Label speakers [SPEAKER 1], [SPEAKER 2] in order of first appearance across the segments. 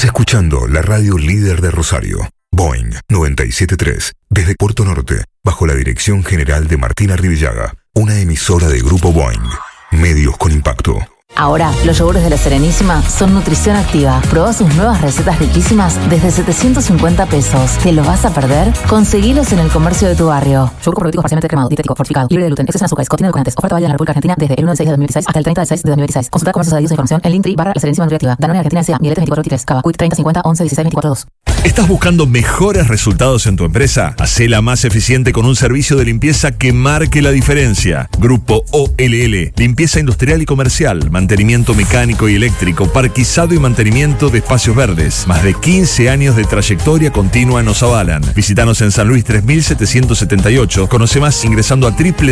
[SPEAKER 1] Estás escuchando la radio líder de Rosario, Boeing 97.3, desde Puerto Norte, bajo la dirección general de Martina Rivillaga, una emisora de Grupo Boeing. Medios con impacto.
[SPEAKER 2] Ahora, los yogures de La Serenísima son nutrición activa. Probá sus nuevas recetas riquísimas desde 750 pesos. ¿Te los vas a perder? Conseguilos en el comercio de tu barrio. Yogur probiótico parcialmente cremado, dietético, fortificado, libre de gluten, exceso en azúcares, contiene edulcorantes. Oferta válida en la República Argentina desde el 1 del 6 de 2016 hasta el 30 del 6 de 2016. Consulta comercios adheridos a información en Linktree/La Serenísima Nutriactiva. Danone Argentina S.A. Miletes 2423. Cava. Quick 30 50 11 16 24 2.
[SPEAKER 3] ¿Estás buscando mejores resultados en tu empresa? Hacela más eficiente con un servicio de limpieza que marque la diferencia. Grupo OLL. Limpieza industrial y comercial, mantenimiento mecánico y eléctrico, parquizado y mantenimiento de espacios verdes. Más de 15 años de trayectoria continua nos avalan. Visítanos en San Luis 3778. Conoce más ingresando a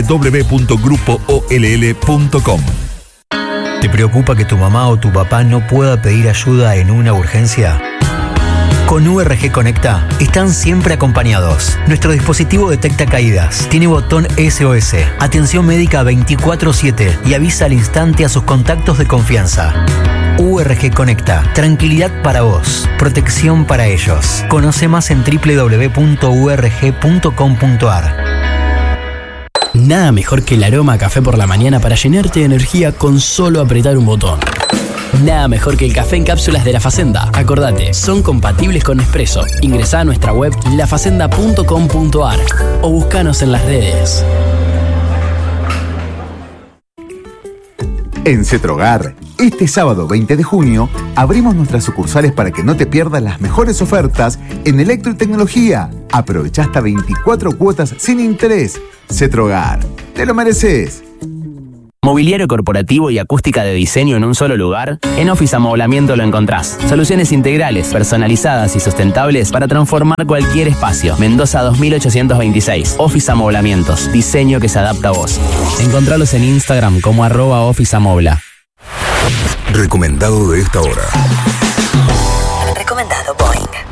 [SPEAKER 3] www.grupoOLL.com.
[SPEAKER 4] ¿Te preocupa que tu mamá o tu papá no pueda pedir ayuda en una urgencia? Con URG Conecta están siempre acompañados. Nuestro dispositivo detecta caídas, tiene botón SOS, atención médica 24/7 y avisa al instante a sus contactos de confianza. URG Conecta, tranquilidad para vos, protección para ellos. Conoce más en www.urg.com.ar.
[SPEAKER 5] Nada mejor que el aroma a café por la mañana para llenarte de energía con solo apretar un botón. Nada mejor que el café en cápsulas de La Facenda. Acordate, son compatibles con Nespresso. Ingresá a nuestra web lafacenda.com.ar o búscanos en las redes.
[SPEAKER 6] En Cetrogar, este sábado 20 de junio, abrimos nuestras sucursales para que no te pierdas las mejores ofertas en electro y tecnología. Aprovecha hasta 24 cuotas sin interés. Cetrogar, te lo mereces.
[SPEAKER 7] Mobiliario corporativo y acústica de diseño en un solo lugar. En Office Amoblamiento lo encontrás. Soluciones integrales, personalizadas y sustentables para transformar cualquier espacio. Mendoza 2826. Office Amoblamientos. Diseño que se adapta a vos. Encontralos en Instagram como @officeamobla.
[SPEAKER 1] Recomendado de esta hora.
[SPEAKER 2] Recomendado Boeing.